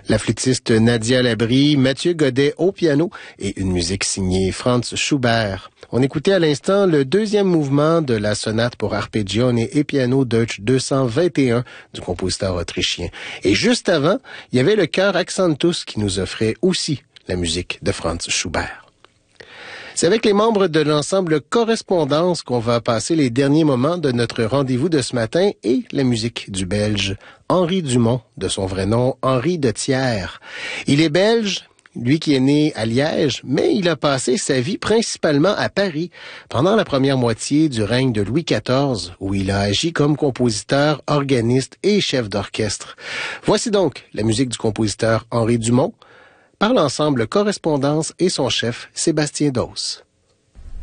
La flûtiste Nadia Labrie, Mathieu Godet au piano et une musique signée Franz Schubert. On écoutait à l'instant le deuxième mouvement de la sonate pour arpeggione et piano Deutsch 221 du compositeur autrichien. Et juste avant, il y avait le chœur Accentus qui nous offrait aussi la musique de Franz Schubert. C'est avec les membres de l'ensemble Correspondance qu'on va passer les derniers moments de notre rendez-vous de ce matin et la musique du Belge Henri Dumont, de son vrai nom Henri de Thiers. Il est belge, lui qui est né à Liège, mais il a passé sa vie principalement à Paris pendant la première moitié du règne de Louis XIV, où il a agi comme compositeur, organiste et chef d'orchestre. Voici donc la musique du compositeur Henri Dumont, par l'ensemble Correspondance et son chef Sébastien Dos.